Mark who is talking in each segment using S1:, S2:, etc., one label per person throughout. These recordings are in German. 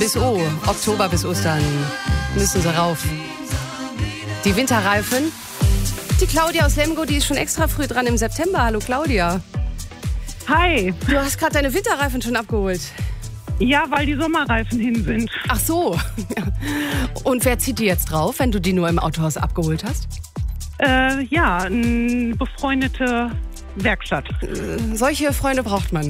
S1: bis Oktober bis Ostern müssen sie rauf. Die Winterreifen. Die Claudia aus Lemgo, die ist schon extra früh dran im September. Hallo Claudia.
S2: Hi.
S1: Du hast gerade deine Winterreifen schon abgeholt.
S2: Ja, weil die Sommerreifen hin sind.
S1: Ach so. Und wer zieht die jetzt drauf, wenn du die nur im Autohaus abgeholt hast?
S2: Ja, eine befreundete Werkstatt.
S1: Solche Freunde braucht man.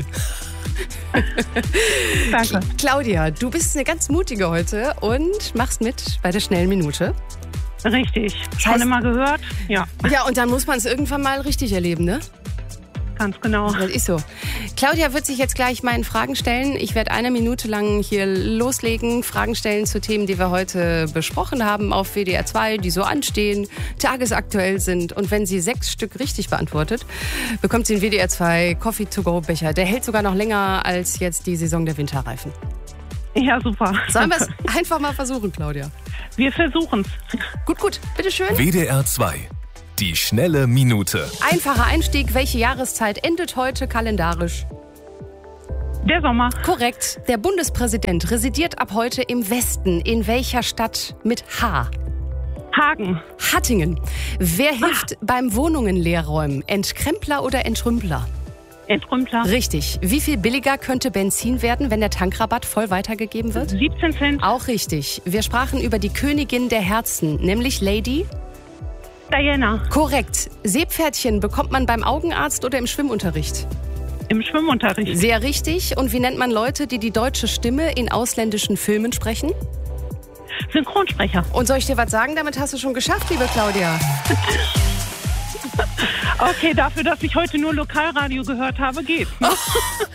S2: Danke.
S1: Claudia, du bist eine ganz mutige heute und machst mit bei der schnellen Minute.
S2: Richtig. Schon immer gehört? Ja.
S1: Ja, und dann muss man es irgendwann mal richtig erleben, ne?
S2: Ganz genau.
S1: Das ist so. Claudia wird sich jetzt gleich meinen Fragen stellen. Ich werde 1 Minute lang hier loslegen, Fragen stellen zu Themen, die wir heute besprochen haben auf WDR 2, die so anstehen, tagesaktuell sind. Und wenn sie 6 Stück richtig beantwortet, bekommt sie einen WDR 2 Coffee-to-go-Becher. Der hält sogar noch länger als jetzt die Saison der Winterreifen.
S2: Ja, super.
S1: Sollen wir es einfach mal versuchen, Claudia?
S2: Wir versuchen's.
S1: Gut, bitteschön.
S3: WDR 2. Die schnelle Minute.
S1: Einfacher Einstieg. Welche Jahreszeit endet heute kalendarisch?
S2: Der Sommer.
S1: Korrekt. Der Bundespräsident residiert ab heute im Westen. In welcher Stadt mit H?
S2: Hagen.
S1: Hattingen. Wer hilft beim Wohnungen leerräumen? Entkrempler oder Entrümpler?
S2: Entrümpler.
S1: Richtig. Wie viel billiger könnte Benzin werden, wenn der Tankrabatt voll weitergegeben wird?
S2: 17 Cent.
S1: Auch richtig. Wir sprachen über die Königin der Herzen, nämlich Lady
S2: Diana.
S1: Korrekt. Seepferdchen bekommt man beim Augenarzt oder im Schwimmunterricht?
S2: Im Schwimmunterricht.
S1: Sehr richtig. Und wie nennt man Leute, die die deutsche Stimme in ausländischen Filmen sprechen?
S2: Synchronsprecher.
S1: Und soll ich dir was sagen? Damit hast du schon geschafft, liebe Claudia.
S2: Okay, dafür, dass ich heute nur Lokalradio gehört habe, geht's. Ne?